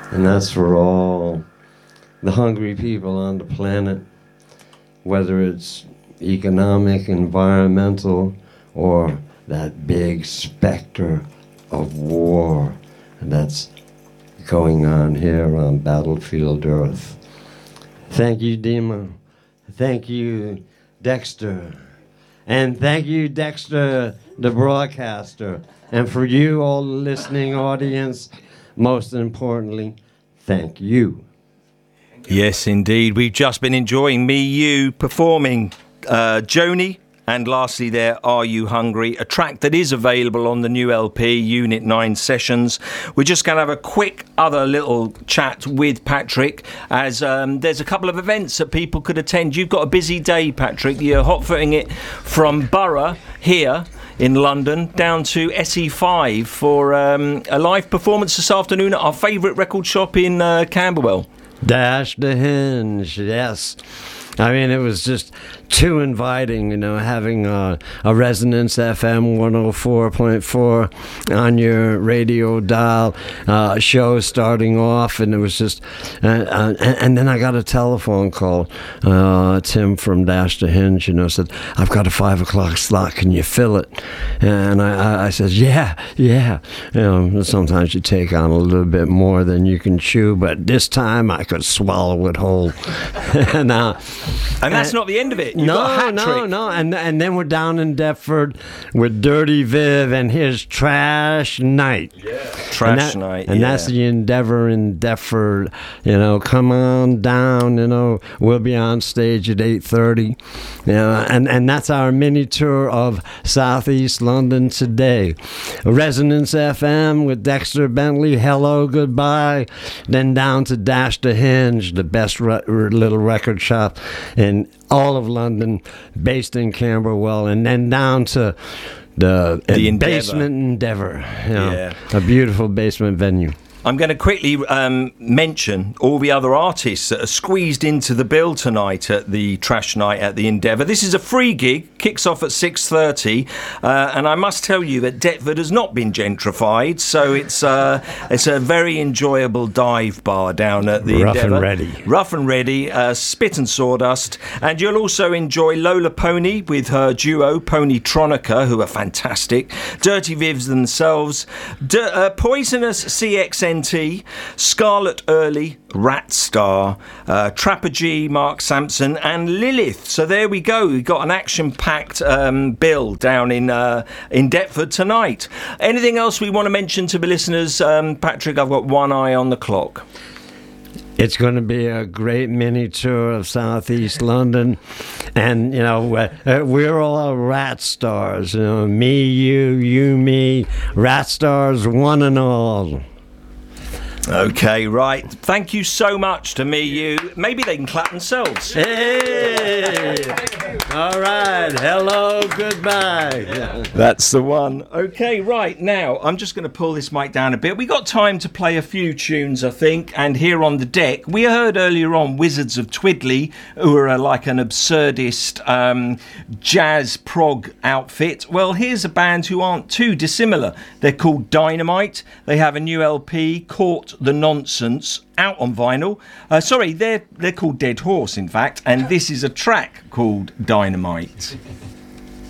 And that's for all the hungry people on the planet, whether it's economic, environmental, or that big specter of war that's going on here on battlefield Earth. Thank you, Dima. Thank you, Dexter. And thank you, Dexter, the broadcaster. And for you, all the listening audience, most importantly, thank you. Yes, indeed. We've just been enjoying Me You performing Joni. And lastly there, Are You Hungry? A track that is available on the new LP, Unit 9 Sessions. We're just going to have a quick other little chat with Patrick, as there's a couple of events that people could attend. You've got a busy day, Patrick. You're hot-footing it from Borough here in London down to SE5 for a live performance this afternoon at our favourite record shop in Camberwell. Dash the Hinge, yes. I mean, it was just too inviting, you know, having a Resonance FM 104.4 on your radio dial, show starting off, and it was just, and then I got a telephone call. Tim from Dash the Hinge, you know, said, I've got a 5 o'clock slot, can you fill it? And I said, yeah. You know, sometimes you take on a little bit more than you can chew, but this time I could swallow it whole. And that's not the end of it. You've got a hat trick. No. And then we're down in Deptford with Dirty Viv and his Trash Night. Yeah. Trash Night. And that's the Endeavour in Deptford. You know, come on down. You know, we'll be on stage at 8:30. You know, and that's our mini tour of Southeast London today. Resonance FM with Dexter Bentley. Hello, goodbye. Then down to Dash the Hinge, the best little record shop in all of London, based in Camberwell, and then down to the Basement Endeavour, you know, a beautiful basement venue. I'm going to quickly mention all the other artists that are squeezed into the bill tonight at the Trash Night at the Endeavour. This is a free gig, kicks off at 6:30, and I must tell you that Deptford has not been gentrified, so it's a very enjoyable dive bar down at the Endeavour. Rough and Ready, Spit and Sawdust, and you'll also enjoy Lola Pony with her duo Ponytronica, who are fantastic, Dirty Vivs themselves, Poisonous CXN, Scarlet Early, Rat Star, Trapper G, Mark Sampson, and Lilith. So there we go. We've got an action-packed bill down in Deptford tonight. Anything else we want to mention to the listeners? Patrick, I've got one eye on the clock. It's going to be a great mini tour of Southeast London, and you know we're all rat stars. You know, me, you, me, rat stars, one and all. Okay, right. Thank you so much to Me You. Maybe they can clap themselves. Hey! All right. Hello, goodbye. That's the one. Okay, right. Now, I'm just going to pull this mic down a bit. We got time to play a few tunes, I think, and here on the deck, we heard earlier on Wizards of Twiddly, who are like an absurdist jazz prog outfit. Well, here's a band who aren't too dissimilar. They're called Dynamite. They have a new LP, Caught the Nonsense, out on vinyl. They're called Dead Horse, in fact, and this is a track called Dynamite.